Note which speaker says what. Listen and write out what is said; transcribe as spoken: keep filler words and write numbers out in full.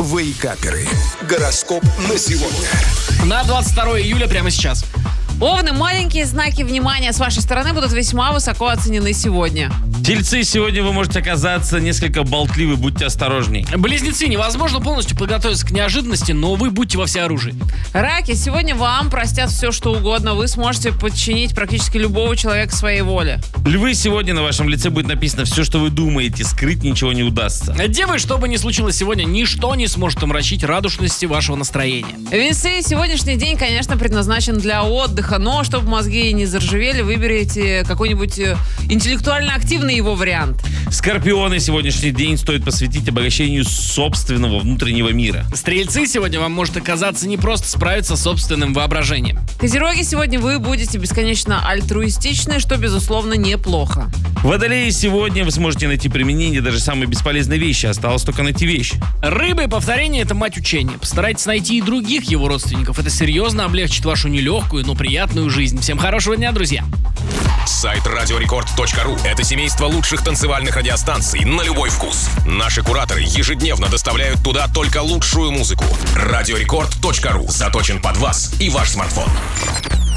Speaker 1: Вейкаперы. Гороскоп на сегодня.
Speaker 2: На двадцать второе июля прямо сейчас.
Speaker 3: Овны, маленькие знаки внимания с вашей стороны будут весьма высоко оценены сегодня.
Speaker 4: Тельцы, сегодня вы можете оказаться несколько болтливы, будьте осторожней.
Speaker 2: Близнецы, невозможно полностью подготовиться к неожиданности, но вы будьте во всеоружии.
Speaker 3: Раки, сегодня вам простят все, что угодно. Вы сможете подчинить практически любого человека своей воле.
Speaker 4: Львы, сегодня на вашем лице будет написано все, что вы думаете, скрыть ничего не удастся.
Speaker 2: Девы, что бы ни случилось сегодня, ничто не сможет омрачить радушности вашего настроения.
Speaker 3: Весы, сегодняшний день, конечно, предназначен для отдыха, но чтобы мозги не заржавели, выберите какой-нибудь интеллектуально активный его вариант.
Speaker 4: Скорпионы, сегодняшний день стоит посвятить обогащению собственного внутреннего мира.
Speaker 2: Стрельцы, сегодня вам может оказаться не просто справиться с собственным воображением.
Speaker 3: Козероги, сегодня вы будете бесконечно альтруистичны, что, безусловно, неплохо.
Speaker 4: Водолеи, сегодня вы сможете найти применение даже самой бесполезной вещи, осталось только найти вещь.
Speaker 2: Рыбы, повторение — это мать учения. Постарайтесь найти и других его родственников. Это серьезно облегчит вашу нелегкую, но приятную жизнь. Всем хорошего дня, друзья.
Speaker 5: Сайт радиорекорд точка ру – это семейство лучших танцевальных радиостанций на любой вкус. Наши кураторы ежедневно доставляют туда только лучшую музыку. радиорекорд точка ру заточен под вас и ваш смартфон.